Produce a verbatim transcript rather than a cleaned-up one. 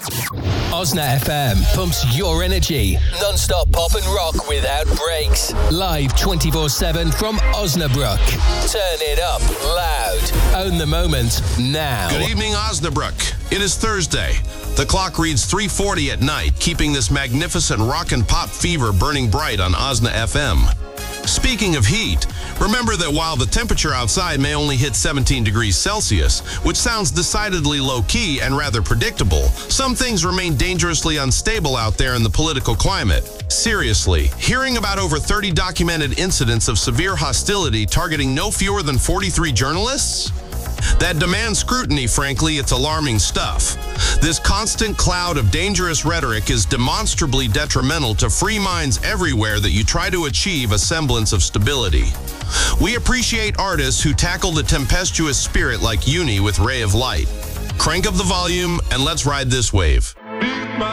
Osna F M pumps your energy. Non-stop pop and rock without breaks. Live twenty-four seven from Osnabrück. Turn it up loud. Own the moment now. Good evening, Osnabrück. It is Thursday. The clock reads three forty at night, keeping this magnificent rock and pop fever burning bright on Osna F M. Speaking of heat, remember that while the temperature outside may only hit seventeen degrees Celsius, which sounds decidedly low-key and rather predictable, some things remain dangerously unstable out there in the political climate. Seriously, hearing about over thirty documented incidents of severe hostility targeting no fewer than forty-three journalists? That demands scrutiny, frankly. It's alarming stuff. This constant cloud of dangerous rhetoric is demonstrably detrimental to free minds everywhere that you try to achieve a semblance of stability. We appreciate artists who tackle the tempestuous spirit like Uni with Ray of Light. Crank up the volume and let's ride this wave.